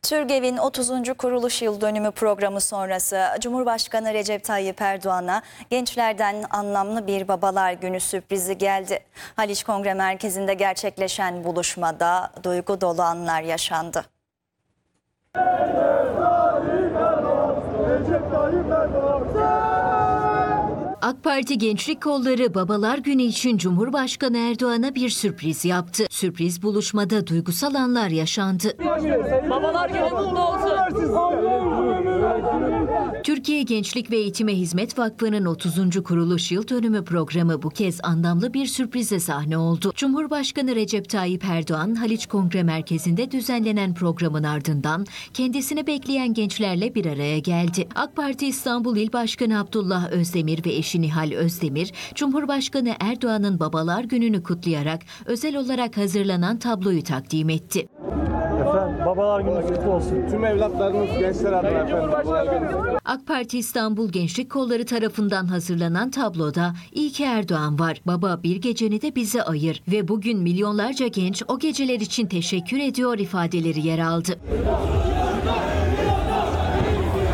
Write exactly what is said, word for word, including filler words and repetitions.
TÜRGEV'in otuzuncu kuruluş yıl dönümü programı sonrası Cumhurbaşkanı Recep Tayyip Erdoğan'a gençlerden anlamlı bir babalar günü sürprizi geldi. Haliç Kongre Merkezi'nde gerçekleşen buluşmada duygu dolu anlar yaşandı. AK Parti Gençlik Kolları Babalar Günü için Cumhurbaşkanı Erdoğan'a bir sürpriz yaptı. Sürpriz buluşmada duygusal anlar yaşandı. Babalar Günü kutlu olsun. Türkiye Gençlik ve Eğitime Hizmet Vakfı'nın otuzuncu kuruluş yıl dönümü programı bu kez anlamlı bir sürprize sahne oldu. Cumhurbaşkanı Recep Tayyip Erdoğan, Haliç Kongre Merkezi'nde düzenlenen programın ardından kendisini bekleyen gençlerle bir araya geldi. AK Parti İstanbul İl Başkanı Abdullah Özdemir ve eşi Nihal Özdemir, Cumhurbaşkanı Erdoğan'ın Babalar Günü'nü kutlayarak özel olarak hazırlanan tabloyu takdim etti. Efendim, Babalar Günü kutlu olsun. Tüm evlatlarımız gençler adına efendim. Babalar Günü. AK Parti İstanbul Gençlik Kolları tarafından hazırlanan tabloda "İyi ki Erdoğan var. Baba bir geceni de bize ayır ve bugün milyonlarca genç o geceler için teşekkür ediyor" ifadeleri yer aldı.